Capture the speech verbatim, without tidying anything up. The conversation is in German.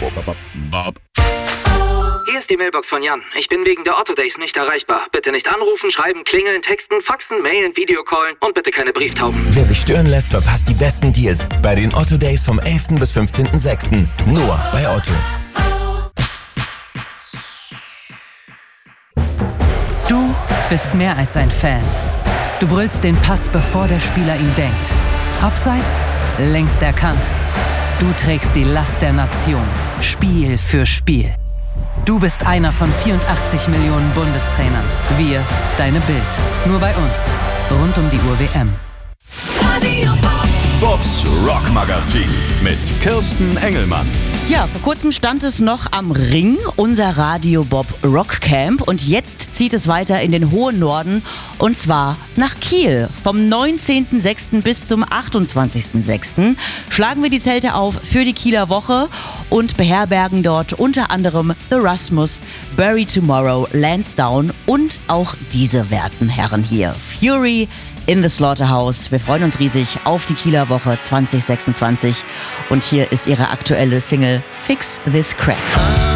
Bob. Hier ist die Mailbox von Jan. Ich bin wegen der Otto Days nicht erreichbar. Bitte nicht anrufen, schreiben, klingeln, texten, faxen, mailen, Videocallen und bitte keine Brieftauben. Wer sich stören lässt, verpasst die besten Deals bei den Otto Days vom elften bis fünfzehnten sechsten Nur bei Otto. Du bist mehr als ein Fan. Du brüllst den Pass, bevor der Spieler ihn denkt. Abseits, längst erkannt. Du trägst die Last der Nation, Spiel für Spiel. Du bist einer von vierundachtzig Millionen Bundestrainern. Wir, deine Bild. Nur bei uns. Rund um die Uhr W M. Bobs Rockmagazin mit Kirsten Engelmann. Ja, vor kurzem stand es noch am Ring, unser Radio Bob Rockcamp. Und jetzt zieht es weiter in den hohen Norden und zwar nach Kiel. Vom neunzehnten sechsten bis zum achtundzwanzigsten sechsten schlagen wir die Zelte auf für die Kieler Woche und beherbergen dort unter anderem The Rasmus, Bury Tomorrow, Lansdowne und auch diese werten Herren hier. Fury in the Slaughterhouse. Wir freuen uns riesig auf die Kieler Woche zwanzig sechsundzwanzig und hier ist ihre aktuelle Single Fix This Crack.